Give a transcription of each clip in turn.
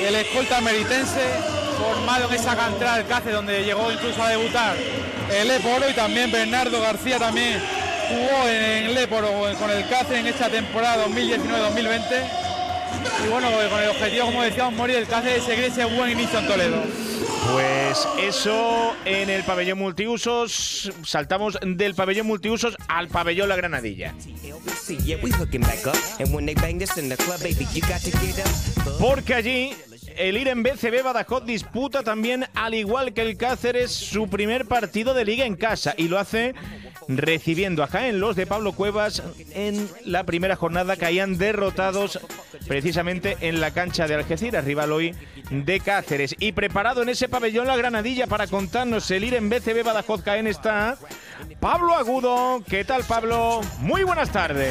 el escolta meritense, formado en esa cantera del Cáceres, donde llegó incluso a debutar el Leporo, y también Bernardo García también jugó en el Leporo con el Cáceres en esta temporada 2019-2020. Y bueno, con el objetivo, como decíamos, Mori, del Cáceres, de seguir ese buen inicio en Toledo. Pues eso en el pabellón multiusos. Saltamos del pabellón multiusos al pabellón La Granadilla. Porque allí el IREM BCB Badajoz disputa también, al igual que el Cáceres, su primer partido de liga en casa, y lo hace recibiendo a Jaén. Los de Pablo Cuevas en la primera jornada caían derrotados precisamente en la cancha de Algeciras, rival hoy de Cáceres. Y preparado en ese pabellón La Granadilla para contarnos el IREM BCB Badajoz Jaén está Pablo Agudo. ¿Qué tal, Pablo? Muy buenas tardes.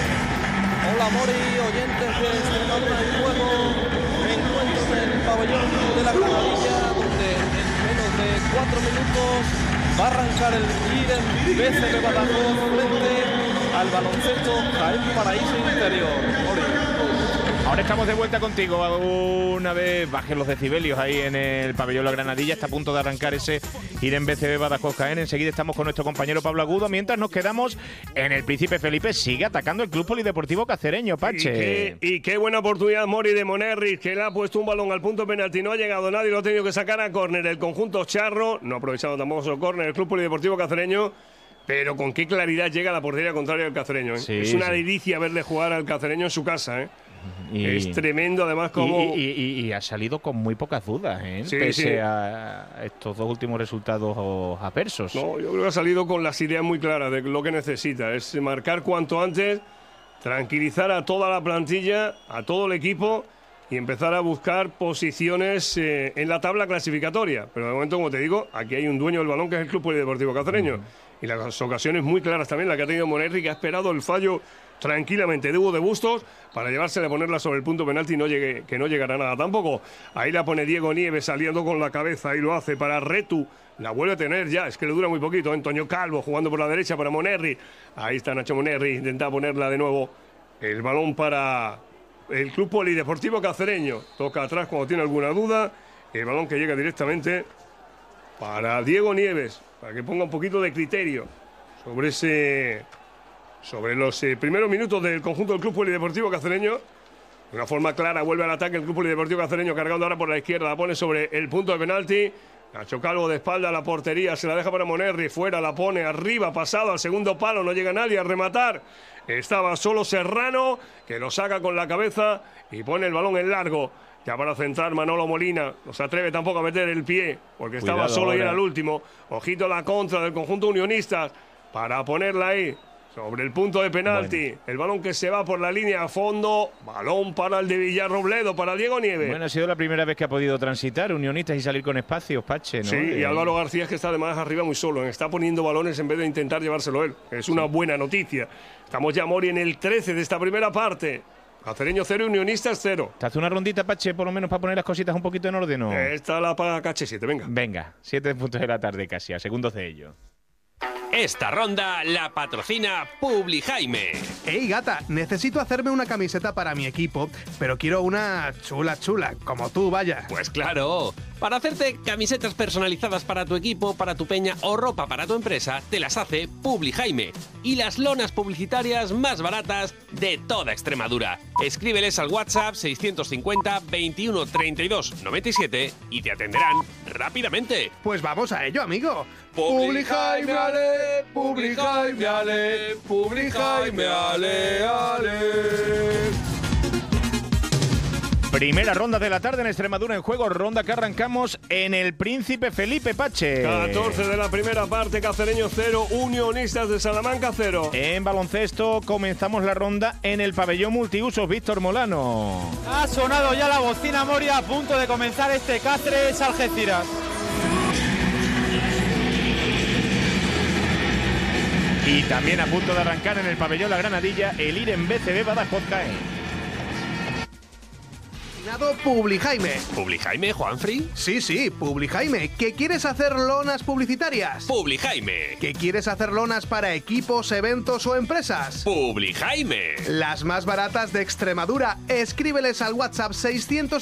Hola, Mori, oyentes de Extremadura en Juego. Me encuentro en el pabellón de La Granadilla, donde en menos de 4 minutos va a arrancar el IREM BCB Badajoz frente al baloncesto Jaén Paraíso Interior. Mori. Ahora estamos de vuelta contigo. Una vez bajen los decibelios ahí en el pabellón La Granadilla. Está a punto de arrancar ese IREM BCB Badajoz Jaén. Enseguida estamos con nuestro compañero Pablo Agudo. Mientras nos quedamos en el Príncipe Felipe. Sigue atacando el Club Polideportivo Cacereño, Pache. Y qué buena oportunidad, Mori, de Monerris, que le ha puesto un balón al punto penalti. No ha llegado nadie, lo ha tenido que sacar a córner. El conjunto charro, no ha aprovechado tampoco su córner el Club Polideportivo Cacereño. Pero con qué claridad llega a la portería contraria del Cacereño, ¿eh? Sí, es una sí. delicia verle jugar al Cacereño en su casa, ¿eh? Es tremendo, además, como... Y ha salido con muy pocas dudas, ¿eh? Sí, Pese sí. a estos dos últimos resultados adversos. No, yo creo que ha salido con las ideas muy claras de lo que necesita. Es marcar cuanto antes, tranquilizar a toda la plantilla, a todo el equipo, y empezar a buscar posiciones en la tabla clasificatoria. Pero de momento, como te digo, aquí hay un dueño del balón que es el Club Polideportivo Cacereño. Y las ocasiones muy claras también, la que ha tenido Monerri, que ha esperado el fallo tranquilamente de Hugo de Bustos para llevársela a ponerla sobre el punto penalti y que no llegará nada tampoco. Ahí la pone Diego Nieves saliendo con la cabeza y lo hace para Retu. La vuelve a tener ya, es que le dura muy poquito. Antonio Calvo jugando por la derecha para Monerri. Ahí está Nacho Monerri, intenta ponerla de nuevo. El balón para el Club Polideportivo Cacereño. Toca atrás cuando tiene alguna duda. El balón que llega directamente para Diego Nieves, para que ponga un poquito de criterio sobre los primeros minutos del conjunto del Club Polideportivo Cacereño. De una forma clara vuelve al ataque el Club Polideportivo Cacereño, cargando ahora por la izquierda, la pone sobre el punto de penalti. Nacho Calvo de espalda a la portería, se la deja para Monerri, fuera, la pone arriba, pasado al segundo palo, no llega nadie a rematar. Estaba solo Serrano, que lo saca con la cabeza y pone el balón en largo. Ya para centrar Manolo Molina, no se atreve tampoco a meter el pie, porque estaba solo ahora. Y era el último. Ojito a la contra del conjunto Unionistas, para ponerla ahí, sobre el punto de penalti. Bueno. El balón que se va por la línea a fondo. Balón para el de Villarrobledo, para Diego Nieves. Bueno, ha sido la primera vez que ha podido transitar Unionistas y salir con espacios, Pache, ¿no? Sí, y Álvaro García, que está además arriba muy solo. Está poniendo balones en vez de intentar llevárselo él. Es una buena noticia. Estamos ya, Mori, en el 13 de esta primera parte. Cacereño 0, Unionistas 0. ¿Te hace una rondita, Pache, por lo menos para poner las cositas un poquito en orden, ¿no? Esta la paga Cache 7, venga. Venga, 7 puntos de la tarde casi, a segundos de ello. Esta ronda la patrocina Publi Jaime. Ey, gata, necesito hacerme una camiseta para mi equipo, pero quiero una chula, como tú, vaya. Pues claro, para hacerte camisetas personalizadas para tu equipo, para tu peña o ropa para tu empresa, te las hace Publi Jaime. Y las lonas publicitarias más baratas de toda Extremadura. Escríbeles al WhatsApp 650 21 32 97 y te atenderán rápidamente. Pues vamos a ello, amigo. Publi Jaime, ale, Publi Jaime, ale, Publi Jaime, ale, ale. Primera ronda de la tarde en Extremadura en juego, ronda que arrancamos en el Príncipe Felipe, Pache. 14 de la primera parte, Cacereño 0, Unionistas de Salamanca 0. En baloncesto comenzamos la ronda en el pabellón multiusos, Víctor Molano. Ha sonado ya la bocina, Moria, a punto de comenzar este Cáceres Algeciras. Y también a punto de arrancar en el pabellón La Granadilla el IREM BCB Badajoz Jaén. Publi Jaime. ¿Publi Jaime, Juanfri? Sí, Publi Jaime. ¿Que quieres hacer lonas publicitarias? Publi Jaime. ¿Que quieres hacer lonas para equipos, eventos o empresas? Publi Jaime. Las más baratas de Extremadura. Escríbeles al WhatsApp 600